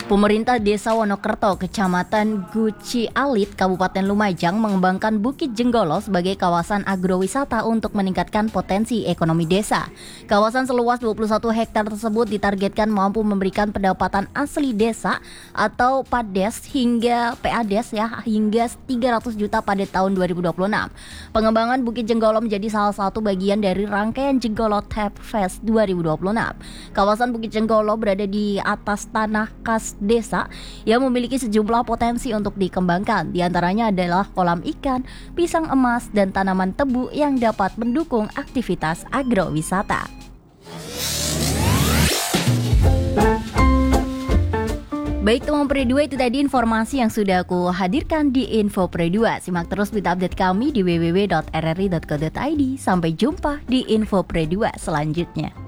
Pemerintah Desa Wonokerto, Kecamatan Guci Alit, Kabupaten Lumajang mengembangkan Bukit Jenggolo sebagai kawasan agrowisata untuk meningkatkan potensi ekonomi desa. Kawasan seluas 21 hektar tersebut ditargetkan mampu memberikan pendapatan asli desa atau PADES hingga PADES hingga 300 juta pada tahun 2026. Pengembangan Bukit Jenggolo menjadi salah satu bagian dari rangkaian Jenggolo Tap Fest 2026. Kawasan Bukit Jenggolo berada di atas tanah kas desa yang memiliki sejumlah potensi untuk dikembangkan. Di antaranya adalah kolam ikan, pisang emas, dan tanaman tebu yang dapat mendukung aktivitas agrowisata. Baik teman Pre 2, itu tadi informasi yang sudah aku hadirkan di Info Pre 2. Simak terus berita update kami di www.rri.co.id. Sampai jumpa di Info Pre 2 selanjutnya.